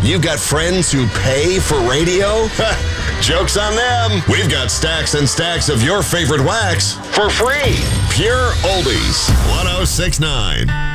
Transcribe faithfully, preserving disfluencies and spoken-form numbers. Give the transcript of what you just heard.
You've got friends who pay for radio? Joke's on them. We've got stacks and stacks of your favorite wax for free. Pure Oldies. one oh six point nine.